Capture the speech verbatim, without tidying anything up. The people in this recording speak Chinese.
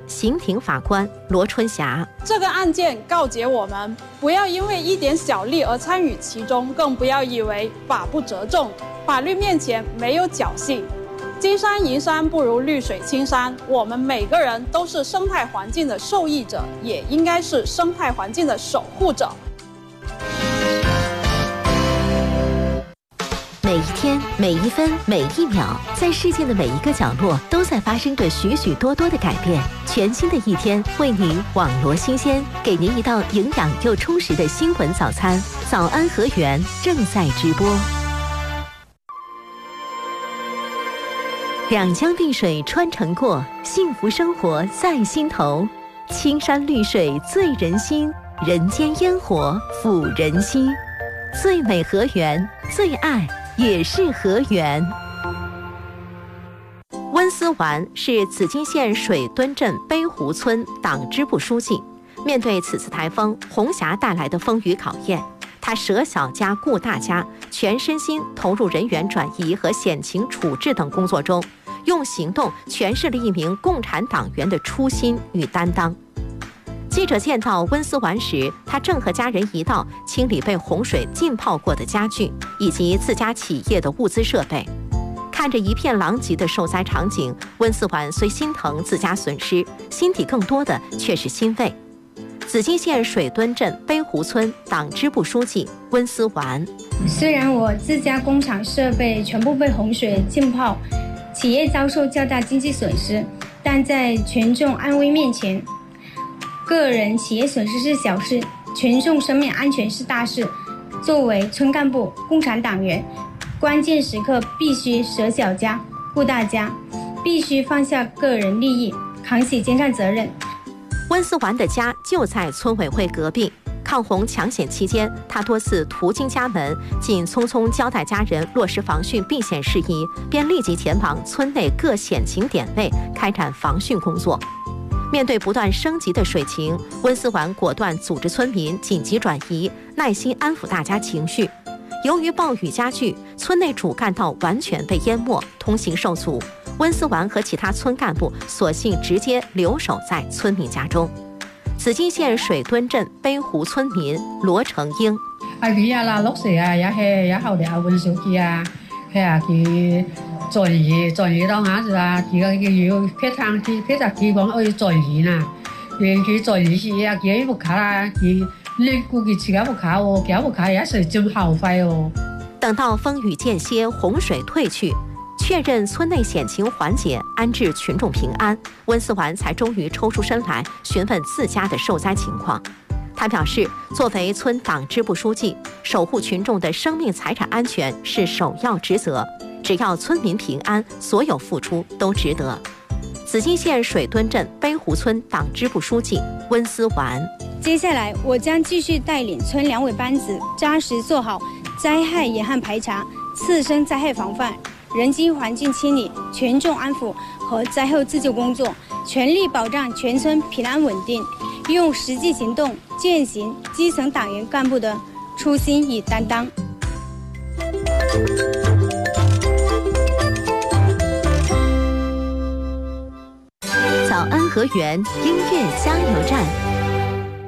刑庭法官罗春霞。 这个案件告诫我们，不要因为一点小利而参与其中，更不要以为法不责众，法律面前没有侥幸。金山银山不如绿水青山，我们每个人都是生态环境的受益者，也应该是生态环境的守护者。 每一天，每一分，每一秒，在世界的每一个角落，都在发生着许许多多的改变。全新的一天，为您网罗新鲜，给您一道营养又充实的新闻早餐。早安河源正在直播。两江碧水穿城过，幸福生活在心头。青山绿水醉人心，人间烟火抚人心。最美河源，最爱也是河源。温思完是紫金县水墩镇北湖村党支部书记。面对此次台风红霞带来的风雨考验，他舍小家顾大家，全身心投入人员转移和险情处置等工作中，用行动诠释了一名共产党员的初心与担当。记者见到温思完时，他正和家人一道清理被洪水浸泡过的家具以及自家企业的物资设备。看着一片狼藉的受灾场景，温思完虽心疼自家损失，心底更多的却是欣慰。紫金县水墩镇北湖村党支部书记温思完： 虽然我自家工厂设备全部被洪水浸泡，企业遭受较大经济损失，但在群众安危面前，个人企业损失是小事，群众生命安全是大事。作为村干部、共产党员，关键时刻必须舍小家顾大家，必须放下个人利益，扛起肩上责任。 温思完的家就在村委会隔壁。抗洪抢险期间，他多次途经家门，仅匆匆交代家人落实防汛避险事宜，便立即前往村内各险情点位开展防汛工作。面对不断升级的水情，温思完果断组织村民紧急转移，耐心安抚大家情绪。由于暴雨加剧，村内主干道完全被淹没，通行受阻。温思完和其他村干部索性直接留守在村民家中。紫金县水墩镇北湖村民羅成英： 啊，佢啊啦落水啊，也係也後嚟啊温小姐啊，係啊佢轉移轉移到下子啊，佢個佢要撇上去撇上去講要轉移呐，佢佢轉移是啊，佢不卡啦，佢你估計自己不卡哦，佢不卡也是真耗費哦。 等到风雨间歇，洪水退去，确认村内险情缓解，安置群众平安，温思完才终于抽出身来询问自家的受灾情况。他表示，作为村党支部书记，守护群众的生命财产安全是首要职责，只要村民平安，所有付出都值得。紫金县水墩镇北湖村党支部书记温思完： 接下来我将继续带领村两委班子扎实做好灾害严旱排查、次生灾害防范、人机环境清理、群众安抚和灾后自救工作，全力保障全村平安稳定，用实际行动践行基层党员干部的初心与担当。 早安河源音乐加油站。